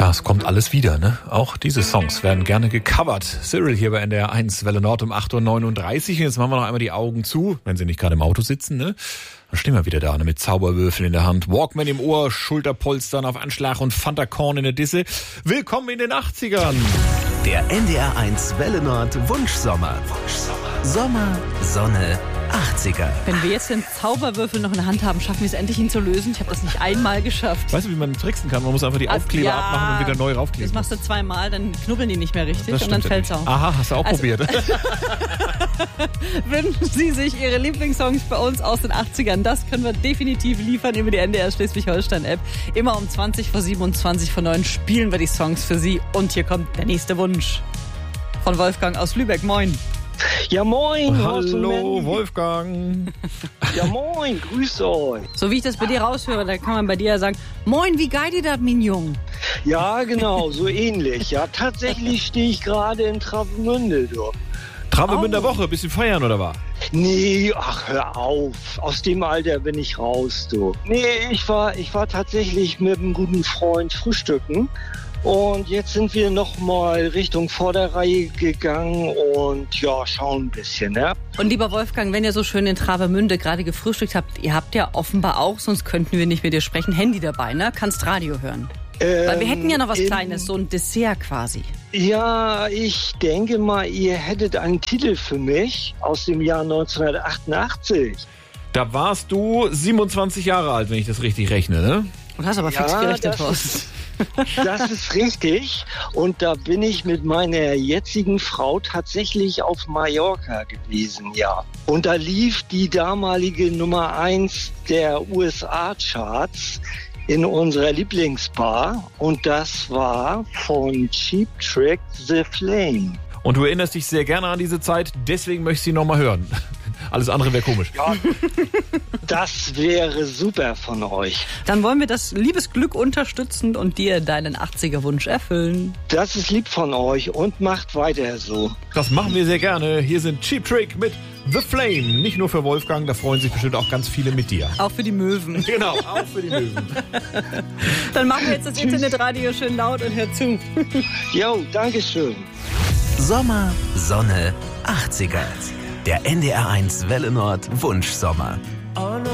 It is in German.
Ja, es kommt alles wieder, ne? Auch diese Songs werden gerne gecovert. Cyril hier bei NDR 1, Welle Nord um 8.39 Uhr. Und jetzt machen wir noch einmal die Augen zu, wenn Sie nicht gerade im Auto sitzen, ne? Dann stehen wir wieder da, ne? Mit Zauberwürfeln in der Hand, Walkman im Ohr, Schulterpolstern auf Anschlag und Fanta Korn in der Disse. Willkommen in den 80ern. Der NDR 1 Welle Nord Wunschsommer. Sommer, Sonne, 80er. Wenn wir jetzt den Zauberwürfel noch in der Hand haben, schaffen wir es endlich, ihn zu lösen. Ich habe das nicht einmal geschafft. Weißt du, wie man tricksen kann? Man muss einfach die Aufkleber abmachen und wieder neu raufkleben. Das machst du zweimal, dann knubbeln die nicht mehr richtig Das und dann stimmt fällt's auch. Aha, hast du auch probiert. Wünschen Sie sich Ihre Lieblingssongs bei uns aus den 80ern? Das können wir definitiv liefern über die NDR Schleswig-Holstein-App. Immer um 20:27 vor 9 spielen wir die Songs für Sie. Und hier kommt der nächste Wunsch von Wolfgang aus Lübeck. Moin. Ja, moin. Hallo, Wolfgang. Ja, moin. Grüß euch. So wie ich das bei dir raushöre, da kann man bei dir ja sagen, moin, wie geil die das, mein Jung? Ja, genau, so ähnlich. Ja, tatsächlich stehe ich gerade in Travemünde, du. Travemünder Woche, bisschen feiern oder was? Nee, ach, hör auf. Aus dem Alter bin ich raus, du. Nee, ich war tatsächlich mit einem guten Freund frühstücken. Und jetzt sind wir nochmal Richtung Vorderreihe gegangen und ja, schauen ein bisschen, ne? Und lieber Wolfgang, wenn ihr so schön in Travemünde gerade gefrühstückt habt, ihr habt ja offenbar auch, sonst könnten wir nicht mit dir sprechen, Handy dabei, ne? Kannst Radio hören. Weil wir hätten ja noch was Kleines, so ein Dessert quasi. Ja, ich denke mal, ihr hättet einen Titel für mich aus dem Jahr 1988. Da warst du 27 Jahre alt, wenn ich das richtig rechne, ne? Und hast aber fix gerechnet, Horst. Das ist richtig. Und da bin ich mit meiner jetzigen Frau tatsächlich auf Mallorca gewesen, ja. Und da lief die damalige Nummer 1 der USA-Charts in unserer Lieblingsbar. Und das war von Cheap Trick, The Flame. Und du erinnerst dich sehr gerne an diese Zeit, deswegen möchte ich sie nochmal hören. Alles andere wäre komisch. Ja, das wäre super von euch. Dann wollen wir das Liebesglück unterstützen und dir deinen 80er-Wunsch erfüllen. Das ist lieb von euch und macht weiter so. Das machen wir sehr gerne. Hier sind Cheap Trick mit The Flame. Nicht nur für Wolfgang, da freuen sich bestimmt auch ganz viele mit dir. Auch für die Möwen. Genau, auch für die Löwen. Dann machen wir jetzt das Internetradio schön laut und hör zu. Jo, dankeschön. Sommer, Sonne, 80er. Der NDR 1 Welle Nord Wunschsommer.